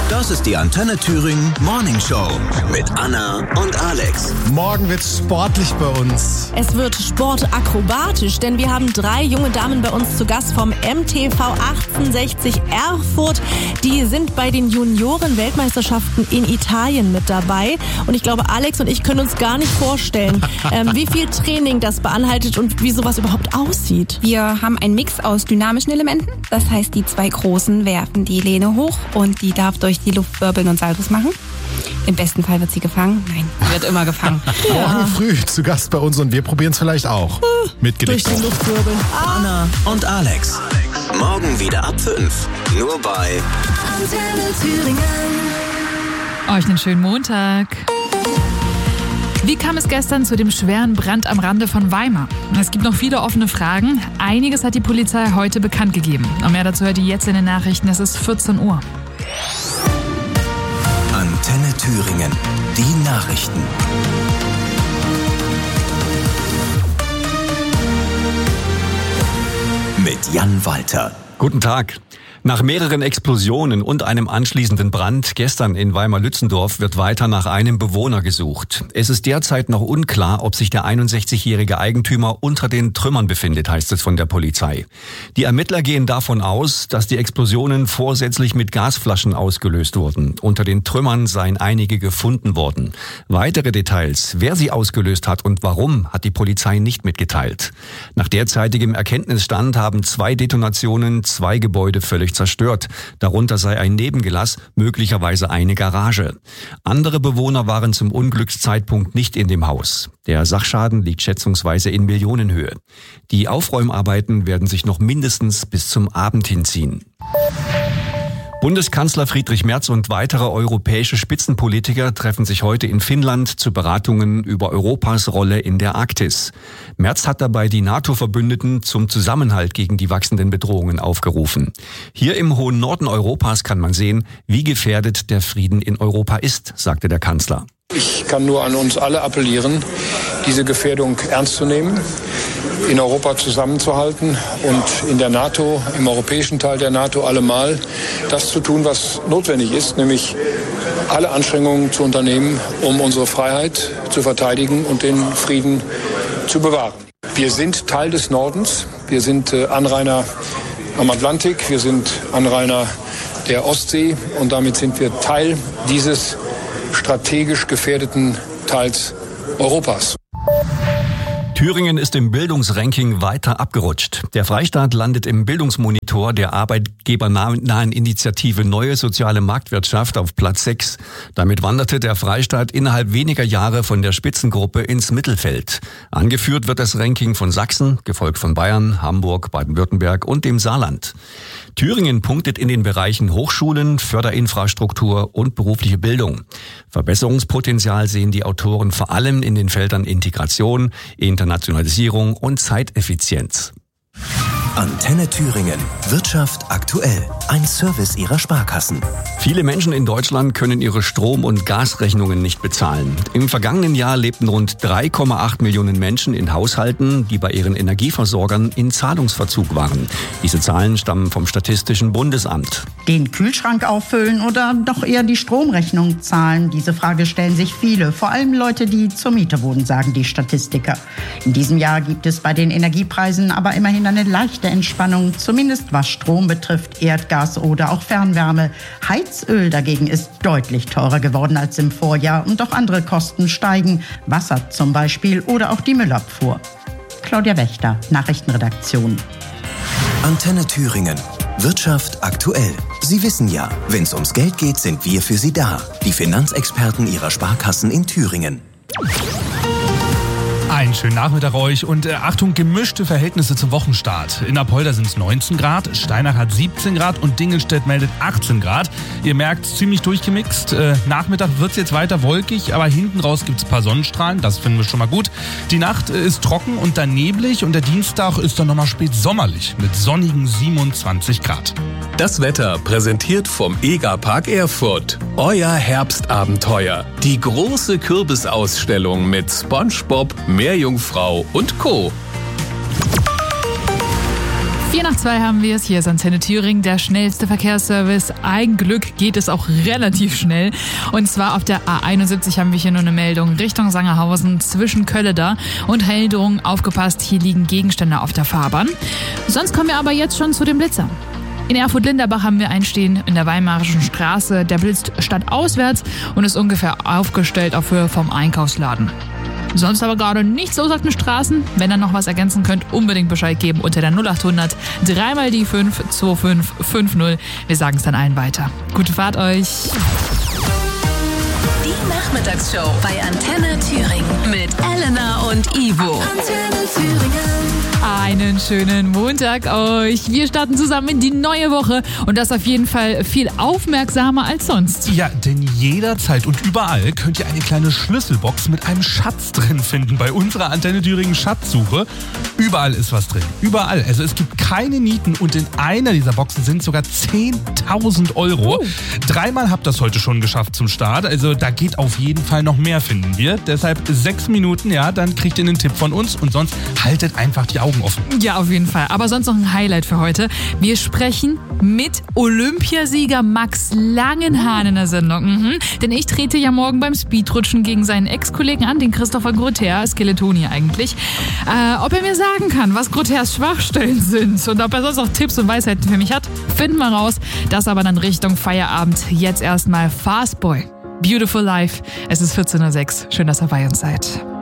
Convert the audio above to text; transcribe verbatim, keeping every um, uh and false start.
Das ist die Antenne Thüringen Morning Show mit Anna und Alex. Morgen wird's sportlich bei uns. Es wird sportakrobatisch, denn wir haben drei junge Damen bei uns zu Gast vom M T V achtzehnhundertsechzig Erfurt. Die sind bei den Junioren-Weltmeisterschaften in Italien mit dabei. Und ich glaube, Alex und ich können uns gar nicht vorstellen, ähm, wie viel Training das beinhaltet und wie sowas überhaupt aussieht. Wir haben einen Mix aus dynamischen Elementen. Das heißt, die zwei Großen werfen die Lehne hoch und die darf durch die Luft wirbeln und Saltos machen. Im besten Fall wird sie gefangen. Nein, sie wird immer gefangen. Ja. Morgen früh zu Gast bei uns und wir probieren es vielleicht auch. Mit Gedicht. Durch die Luft wirbeln. Ah. Anna und Alex. Morgen wieder ab fünf. Nur bei Antenne Thüringen. Euch einen schönen Montag. Wie kam es gestern zu dem schweren Brand am Rande von Weimar? Es gibt noch viele offene Fragen. Einiges hat die Polizei heute bekannt gegeben. Und mehr dazu hört ihr jetzt in den Nachrichten. Es ist vierzehn Uhr. Antenne Thüringen. Die Nachrichten. Mit Jan Walter. Guten Tag. Nach mehreren Explosionen und einem anschließenden Brand gestern in Weimar-Lützendorf wird weiter nach einem Bewohner gesucht. Es ist derzeit noch unklar, ob sich der einundsechzigjährige Eigentümer unter den Trümmern befindet, heißt es von der Polizei. Die Ermittler gehen davon aus, dass die Explosionen vorsätzlich mit Gasflaschen ausgelöst wurden. Unter den Trümmern seien einige gefunden worden. Weitere Details, wer sie ausgelöst hat und warum, hat die Polizei nicht mitgeteilt. Nach derzeitigem Erkenntnisstand haben zwei Detonationen zwei Gebäude völlig zerstört. Darunter sei ein Nebengelass, möglicherweise eine Garage. Andere Bewohner waren zum Unglückszeitpunkt nicht in dem Haus. Der Sachschaden liegt schätzungsweise in Millionenhöhe. Die Aufräumarbeiten werden sich noch mindestens bis zum Abend hinziehen. Bundeskanzler Friedrich Merz und weitere europäische Spitzenpolitiker treffen sich heute in Finnland zu Beratungen über Europas Rolle in der Arktis. Merz hat dabei die NATO-Verbündeten zum Zusammenhalt gegen die wachsenden Bedrohungen aufgerufen. Hier im hohen Norden Europas kann man sehen, wie gefährdet der Frieden in Europa ist, sagte der Kanzler. Ich kann nur an uns alle appellieren, diese Gefährdung ernst zu nehmen, in Europa zusammenzuhalten und in der NATO, im europäischen Teil der NATO allemal das zu tun, was notwendig ist, nämlich alle Anstrengungen zu unternehmen, um unsere Freiheit zu verteidigen und den Frieden zu bewahren. Wir sind Teil des Nordens, wir sind Anrainer am Atlantik, wir sind Anrainer der Ostsee und damit sind wir Teil dieses strategisch gefährdeten Teils Europas. Thüringen ist im Bildungsranking weiter abgerutscht. Der Freistaat landet im Bildungsmonitor der arbeitgebernahen Initiative Neue Soziale Marktwirtschaft auf Platz sechs. Damit wanderte der Freistaat innerhalb weniger Jahre von der Spitzengruppe ins Mittelfeld. Angeführt wird das Ranking von Sachsen, gefolgt von Bayern, Hamburg, Baden-Württemberg und dem Saarland. Thüringen punktet in den Bereichen Hochschulen, Förderinfrastruktur und berufliche Bildung. Verbesserungspotenzial sehen die Autoren vor allem in den Feldern Integration, Internationalisierung und Zeiteffizienz. Antenne Thüringen. Wirtschaft aktuell. Ein Service ihrer Sparkassen. Viele Menschen in Deutschland können ihre Strom- und Gasrechnungen nicht bezahlen. Im vergangenen Jahr lebten rund drei Komma acht Millionen Menschen in Haushalten, die bei ihren Energieversorgern in Zahlungsverzug waren. Diese Zahlen stammen vom Statistischen Bundesamt. Den Kühlschrank auffüllen oder doch eher die Stromrechnung zahlen? Diese Frage stellen sich viele, vor allem Leute, die zur Miete wohnen, sagen die Statistiker. In diesem Jahr gibt es bei den Energiepreisen aber immerhin eine leichte Entspannung, zumindest was Strom betrifft, Erdgas oder auch Fernwärme. Heizöl dagegen ist deutlich teurer geworden als im Vorjahr und auch andere Kosten steigen, Wasser zum Beispiel oder auch die Müllabfuhr. Claudia Wächter, Nachrichtenredaktion. Antenne Thüringen. Wirtschaft aktuell. Sie wissen ja, wenn es ums Geld geht, sind wir für Sie da. Die Finanzexperten Ihrer Sparkassen in Thüringen. Einen schönen Nachmittag euch und äh, Achtung, gemischte Verhältnisse zum Wochenstart. In Apolda sind es neunzehn Grad, Steinach hat siebzehn Grad und Dingelstedt meldet achtzehn Grad. Ihr merkt, ziemlich durchgemixt. Äh, Nachmittag wird es jetzt weiter wolkig, aber hinten raus gibt es ein paar Sonnenstrahlen, das finden wir schon mal gut. Die Nacht äh, ist trocken und dann neblig und der Dienstag ist dann nochmal spät sommerlich mit sonnigen siebenundzwanzig Grad. Das Wetter präsentiert vom Egerpark Erfurt. Euer Herbstabenteuer. Die große Kürbisausstellung mit SpongeBob, Meerjungfrau und Co. Vier nach zwei haben wir es. Hier ist Antenne Thüringen, der schnellste Verkehrsservice. Ein Glück geht es auch relativ schnell. Und zwar auf der A einundsiebzig haben wir hier nur eine Meldung Richtung Sangerhausen zwischen Kölleda und Heldrung. Aufgepasst, hier liegen Gegenstände auf der Fahrbahn. Sonst kommen wir aber jetzt schon zu dem Blitzer. In Erfurt-Linderbach haben wir einen stehen in der Weimarischen Straße. Der blitzt stadtauswärts und ist ungefähr aufgestellt auf Höhe vom Einkaufsladen. Sonst aber gerade nichts los auf den Straßen. Wenn ihr noch was ergänzen könnt, unbedingt Bescheid geben unter der null acht hundert dreimal die fünf zwei fünf fünf null. Wir sagen es dann allen weiter. Gute Fahrt euch. Die Nachmittagsshow bei Antenne Thüringen mit Elena und Ivo. Antenne Thüringen. Einen schönen Montag euch. Wir starten zusammen in die neue Woche und das auf jeden Fall viel aufmerksamer als sonst. Ja, denn jederzeit und überall könnt ihr eine kleine Schlüsselbox mit einem Schatz drin finden bei unserer Antenne Thüringen Schatzsuche. Überall ist was drin. Überall. Also es gibt keine Nieten und in einer dieser Boxen sind sogar zehntausend Euro. Uh. Dreimal habt ihr das heute schon geschafft zum Start. Also da geht auf jeden Fall noch mehr, finden wir. Deshalb sechs Minuten, ja, dann kriegt ihr einen Tipp von uns und sonst haltet einfach die Augen offen. Ja, auf jeden Fall. Aber sonst noch ein Highlight für heute. Wir sprechen mit Olympiasieger Max Langenhahn in der Sendung. Mhm. Denn ich trete ja morgen beim Speedrutschen gegen seinen Ex-Kollegen an, den Christopher Grother, Skeletoni eigentlich. Äh, ob er mir sagen kann, was Grothers Schwachstellen sind und ob er sonst noch Tipps und Weisheiten für mich hat, finden wir raus. Das aber dann Richtung Feierabend. Jetzt erstmal Fastboy. Beautiful Life. Es ist vierzehn Uhr sechs. Schön, dass ihr bei uns seid.